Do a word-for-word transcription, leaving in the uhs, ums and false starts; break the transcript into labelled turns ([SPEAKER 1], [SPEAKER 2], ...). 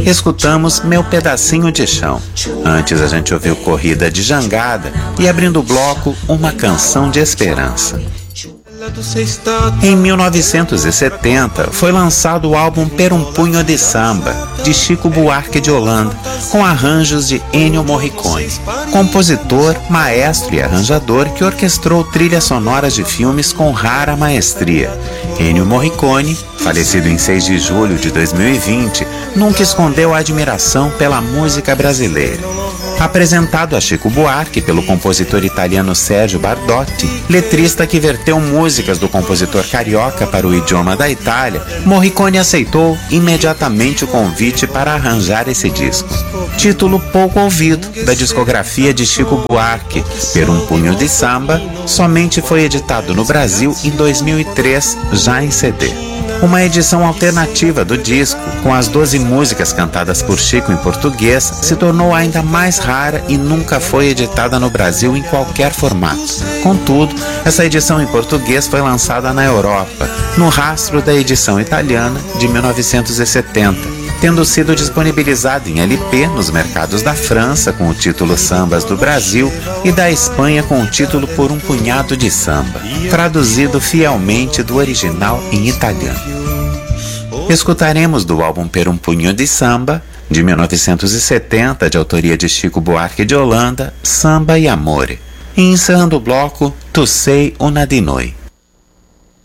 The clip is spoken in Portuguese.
[SPEAKER 1] escutamos Meu Pedacinho de Chão. Antes a gente ouviu Corrida de Jangada e, abrindo o bloco, Uma Canção de Esperança. Em mil novecentos e setenta foi lançado o álbum Per um Punho de Samba, de Chico Buarque de Holanda, com arranjos de Ennio Morricone, compositor, maestro e arranjador que orquestrou trilhas sonoras de filmes com rara maestria. Ennio Morricone, falecido em seis de julho de dois mil e vinte, nunca escondeu a admiração pela música brasileira. Apresentado a Chico Buarque pelo compositor italiano Sergio Bardotti, letrista que verteu músicas do compositor carioca para o idioma da Itália, Morricone aceitou imediatamente o convite para arranjar esse disco. Título pouco ouvido da discografia de Chico Buarque, Per um Punho de Samba, somente foi editado no Brasil em dois mil e três, já em C D. Uma edição alternativa do disco, com as doze músicas cantadas por Chico em português, se tornou ainda mais rara e nunca foi editada no Brasil em qualquer formato. Contudo, essa edição em português foi lançada na Europa, no rastro da edição italiana de mil novecentos e setenta, tendo sido disponibilizado em L P nos mercados da França com o título Sambas do Brasil e da Espanha com o título Por um Punhado de Samba, traduzido fielmente do original em italiano. Escutaremos do álbum Per um Punho de Samba, de mil novecentos e setenta, de autoria de Chico Buarque de Holanda, Samba e Amore. E encerrando o bloco, Tu sei una di noi.